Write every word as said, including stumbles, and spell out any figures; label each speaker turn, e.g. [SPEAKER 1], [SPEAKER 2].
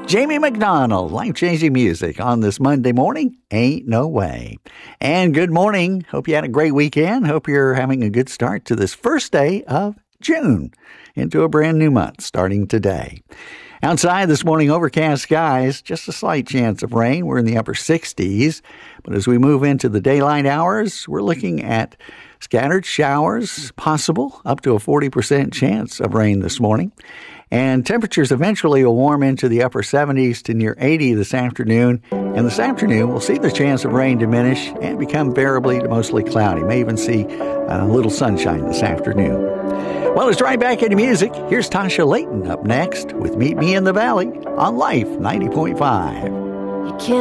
[SPEAKER 1] Jamie McDonald, life-changing music on this Monday morning. Ain't no way. And good morning. Hope you had a great weekend. Hope you're having a good start to this first day of June into a brand new month starting today. Outside this morning, overcast skies, just a slight chance of rain. We're in the upper sixties. But as we move into the daylight hours, we're looking at scattered showers possible, up to a forty percent chance of rain this morning. And temperatures eventually will warm into the upper seventies to near eighty this afternoon. And this afternoon, we'll see the chance of rain diminish and become variably to mostly cloudy. May even see a little sunshine this afternoon. Well, it's right back into music. Here's Tasha Layton up next with Meet Me in the Valley on Life ninety point five.
[SPEAKER 2] You can't